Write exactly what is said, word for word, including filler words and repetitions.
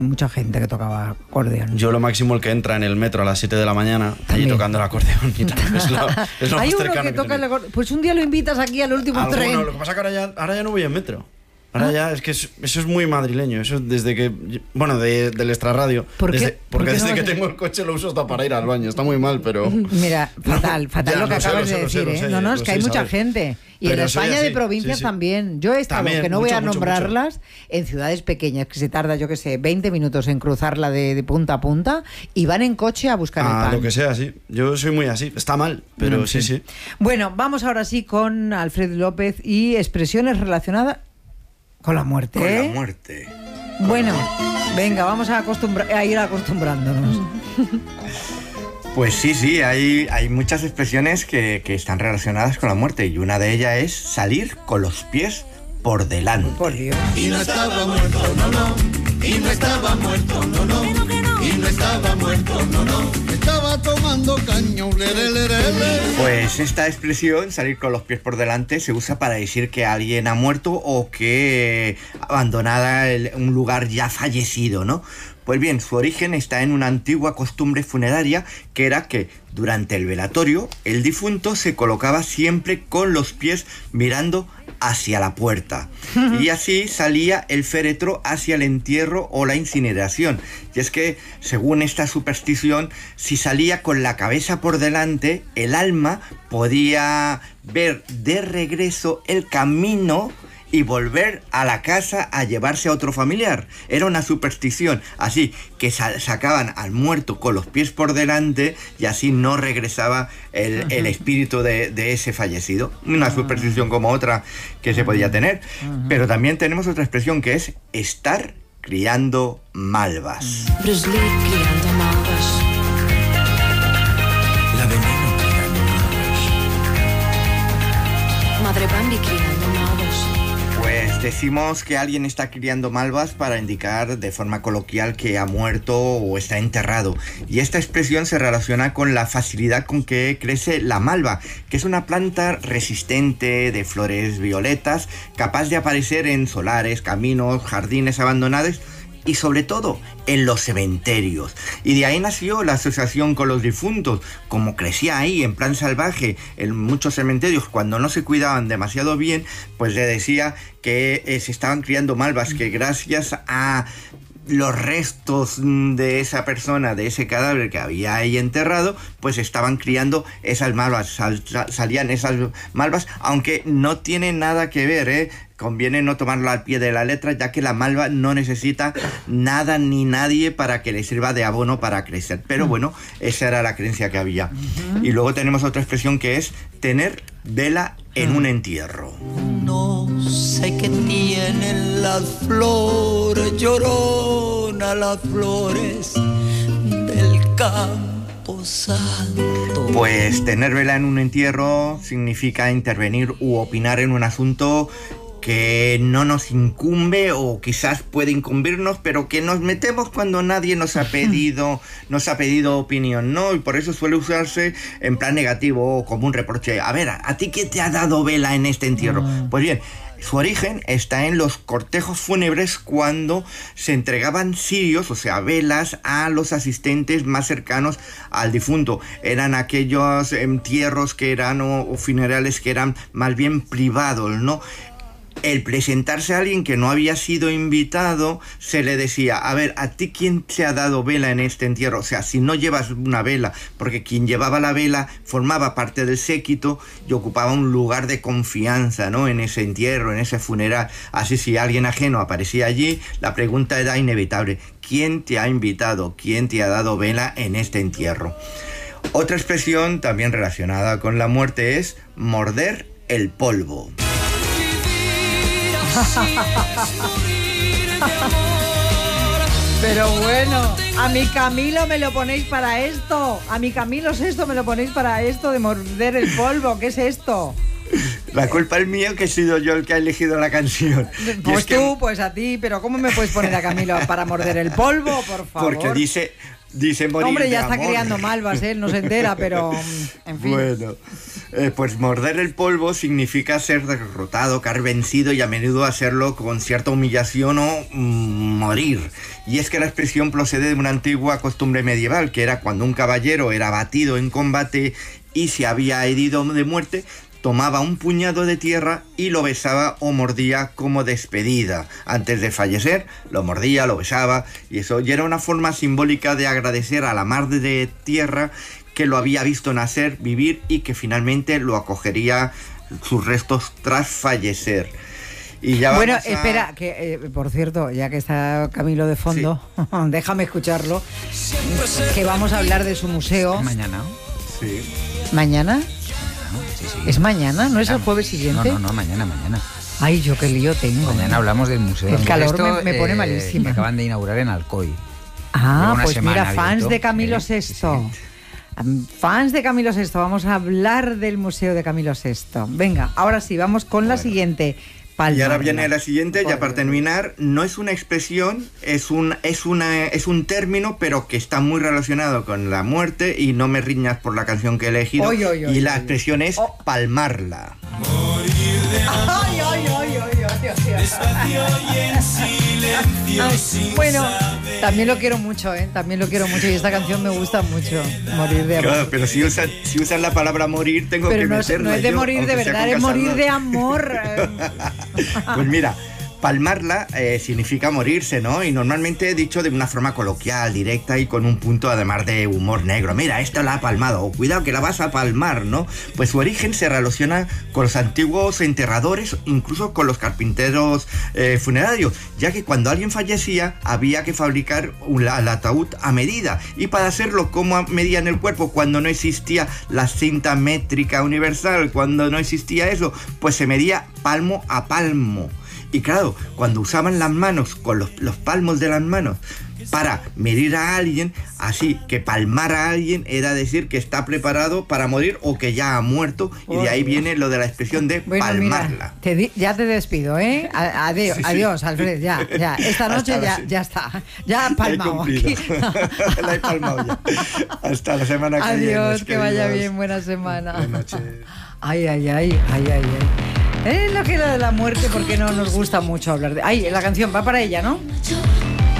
mucha gente que tocaba acordeón. Yo lo máximo el que entra en el metro a las siete de la mañana, allí tocando el acordeón. Y tal, es lo, es lo Hay más uno cercano que, que toca el tenemos. acordeón. Pues un día lo invitas aquí al último Alguno, tren. lo que pasa es que ahora ya, ahora ya no voy en metro. Ahora ¿Ah? ya, es que eso, eso es muy madrileño. Eso desde que. Bueno, de, del extrarradio. ¿Por qué? Desde, porque ¿Por qué desde no que vas a... tengo el coche lo uso hasta para ir al baño. Está muy mal, pero. Mira, fatal, fatal ya, lo que lo sé, acabas lo sé, de lo sé, decir, lo ¿eh? sé, No, no, es lo que sé, hay mucha Isabel. gente. Y Pero en soy España así, de provincias sí, sí. también. Yo he estado, También, que no mucho, voy a mucho, nombrarlas, mucho. en ciudades pequeñas, que se tarda, yo que sé, veinte minutos en cruzarla de, de punta a punta, y van en coche a buscar el Ah, pan. lo que sea, sí. Yo soy muy así. Está mal, pero No, sí, sí. sí. Bueno, vamos ahora sí con Alfredo López y expresiones relacionadas con la muerte. Con ¿eh? la muerte. Bueno, venga, vamos a, acostumbra- a ir acostumbrándonos. Pues sí, sí, hay, hay muchas expresiones que, que están relacionadas con la muerte y una de ellas es salir con los pies por delante. Por Dios. Y no estaba muerto, no, no. Y no estaba muerto, no, no. Y no estaba muerto, no, no. Estaba tomando caño, lere, lere, lere. Pues esta expresión, salir con los pies por delante, se usa para decir que alguien ha muerto o que abandonada el, un lugar ya fallecido, ¿no? Pues bien, su origen está en una antigua costumbre funeraria que era que durante el velatorio el difunto se colocaba siempre con los pies mirando hacia la puerta y así salía el féretro hacia el entierro o la incineración. Y es que, según esta superstición, si salía con la cabeza por delante, el alma podía ver de regreso el camino y volver a la casa a llevarse a otro familiar. Era una superstición. Así que sa- sacaban al muerto con los pies por delante y así no regresaba el, el espíritu de, de ese fallecido. Una superstición como otra que se podía tener. Pero también tenemos otra expresión que es estar criando malvas. Bruce Lee criando malvas. La veneno criando malvas. Madre Bambi criando malvas. Pues decimos que alguien está criando malvas para indicar de forma coloquial que ha muerto o está enterrado. Y esta expresión se relaciona con la facilidad con que crece la malva, que es una planta resistente de flores violetas, capaz de aparecer en solares, caminos, jardines abandonados y sobre todo en los cementerios. Y de ahí nació la asociación con los difuntos. Como crecía ahí en plan salvaje en muchos cementerios cuando no se cuidaban demasiado bien, pues le decía que eh, se estaban criando malvas, que gracias a los restos de esa persona, de ese cadáver que había ahí enterrado, pues estaban criando esas malvas, sal, salían esas malvas, aunque no tiene nada que ver, ¿eh? Conviene no tomarlo al pie de la letra, ya que la malva no necesita nada ni nadie para que le sirva de abono para crecer. Pero bueno, esa era la creencia que había. Uh-huh. Y luego tenemos otra expresión que es tener vela en uh-huh. un entierro. No sé qué tienen las flores, llorona las flores del campo santo. Pues tener vela en un entierro significa intervenir u opinar en un asunto que no nos incumbe o quizás puede incumbirnos, pero que nos metemos cuando nadie nos ha pedido nos ha pedido opinión, ¿no? Y por eso suele usarse en plan negativo o como un reproche. A ver, ¿a ti qué te ha dado vela en este entierro? Mm. Pues bien, su origen está en los cortejos fúnebres cuando se entregaban cirios, o sea, velas, a los asistentes más cercanos al difunto. Eran aquellos entierros que eran o, o funerales que eran más bien privados, ¿no? El presentarse a alguien que no había sido invitado, se le decía, a ver, ¿a ti quién te ha dado vela en este entierro? O sea, si no llevas una vela, porque quien llevaba la vela formaba parte del séquito y ocupaba un lugar de confianza, ¿no? En ese entierro, en ese funeral. Así, si alguien ajeno aparecía allí, la pregunta era inevitable, ¿quién te ha invitado? ¿Quién te ha dado vela en este entierro? Otra expresión también relacionada con la muerte es morder el polvo. Pero bueno, a mi Camilo me lo ponéis para esto. A mi Camilo es esto, me lo ponéis para esto de morder el polvo. ¿Qué es esto? La culpa es mía, que he sido yo el que ha elegido la canción. Pues es tú, que... pues a ti. Pero ¿cómo me puedes poner a Camilo para morder el polvo, por favor? Porque dice... Dice morir Hombre, ya de está amor. criando malvas, él no se entera, pero en fin. Bueno, Eh, pues morder el polvo significa ser derrotado, caer vencido y a menudo hacerlo con cierta humillación o mm, morir. Y es que la expresión procede de una antigua costumbre medieval, que era cuando un caballero era batido en combate y se había herido de muerte, tomaba un puñado de tierra y lo besaba o mordía como despedida. Antes de fallecer, lo mordía, lo besaba, y eso y era una forma simbólica de agradecer a la madre de tierra que lo había visto nacer, vivir y que finalmente lo acogería sus restos tras fallecer. Y ya bueno, a... espera, que eh, por cierto, ya que está Camilo de fondo, sí. déjame escucharlo, que vamos a hablar de su museo. Mañana. Sí. ¿Mañana? Sí, sí. ¿Es mañana? ¿No es el jueves siguiente? No, no, no, mañana, mañana. Ay, yo qué lío tengo. Mañana hablamos del museo. El calor Esto, me, me pone eh, malísima. Que acaban de inaugurar en Alcoy. Ah, pues mira, fans abierto. de Camilo sí, sexto. Sí, sí. Fans de Camilo sexto, vamos a hablar del museo de Camilo sexto. Venga, ahora sí, vamos con la bueno. siguiente. Palmarla. Y ahora viene la siguiente, ya para terminar, no es una expresión, es un, es una, es un término, pero que está muy relacionado con la muerte, y no me riñas por la canción que he elegido. Oy, oy, oy, y la oy, expresión oy. es oh. palmarla. Morir de amor, ay, ay, ay, ay, ay, ay. Despacio y en silencio. Ay, sin bueno, saber. También lo quiero mucho, ¿eh? También lo quiero mucho, y esta canción me gusta mucho. Morir de amor. Claro, pero si usas si usa la palabra morir, tengo pero que no, meterla. No es de yo, morir de verdad, es morir de amor. Pues mira, palmarla eh, significa morirse, ¿no? Y normalmente dicho de una forma coloquial, directa y con un punto además de humor negro. Mira, esta la ha palmado, o cuidado que la vas a palmar, ¿no? Pues su origen se relaciona con los antiguos enterradores, incluso con los carpinteros eh, funerarios, ya que cuando alguien fallecía había que fabricar un, el ataúd a medida, y para hacerlo como medían el cuerpo, cuando no existía la cinta métrica universal, cuando no existía eso, pues se medía palmo a palmo. Y claro, cuando usaban las manos, con los, los palmos de las manos, para medir a alguien, así que palmar a alguien era decir que está preparado para morir o que ya ha muerto, y de ahí viene lo de la expresión de bueno, palmarla. Mira, te di, ya te despido, ¿eh? A, adiós, sí, sí. adiós, Alfred, ya, ya. Esta noche ya, la... ya está, ya ha palmado aquí. La he palmado ya. Hasta la semana que viene. Adiós, que vaya bien, buena semana. Buenas noches. Ay, ay, ay, ay, ay, ay. Es lo que era de la muerte, porque no nos gusta mucho hablar de... Ay, la canción va para ella, ¿no?